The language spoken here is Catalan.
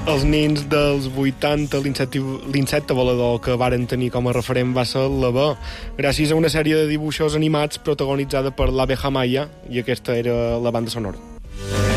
Els nins dels 80, l'insecte volador que varen tenir com a referent va ser l'Abé, gràcies a una sèrie de dibuixos animats protagonitzada per l'Abe Hamaya, i aquesta era la banda sonora.